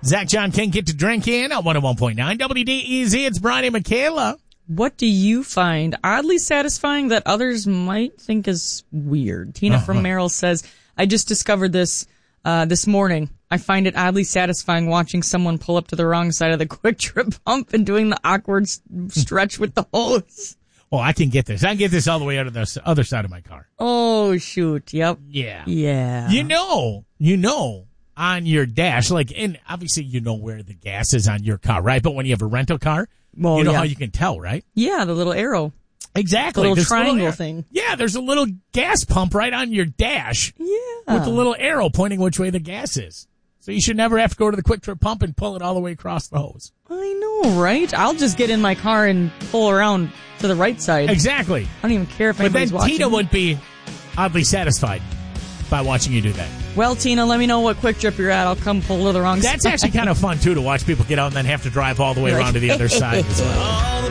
Zach John King get to drink in on 101.9 WDEZ. It's Brian and Michaela. What do you find oddly satisfying that others might think is weird? Tina from Merrill says, I just discovered this morning. I find it oddly satisfying watching someone pull up to the wrong side of the Quick Trip pump and doing the awkward stretch with the hose. Oh, I can get this. I can get this all the way out of the other side of my car. Oh, shoot. Yep. Yeah. Yeah. You know, on your dash, and obviously you know where the gas is on your car, right? But when you have a rental car, you know how you can tell, right? Yeah, the little arrow. Exactly. The little triangle thing. Yeah, there's a little gas pump right on your dash. Yeah. With the little arrow pointing which way the gas is. So you should never have to go to the Quick Trip pump and pull it all the way across the hose. I know, right? I'll just get in my car and pull around to the right side. Exactly. I don't even care if anybody's watching. But then Tina would be oddly satisfied by watching you do that. Well, Tina, let me know what Quick Trip you're at. I'll come pull to the wrong side. That's actually kind of fun, too, to watch people get out and then have to drive all the way around to the other side as well.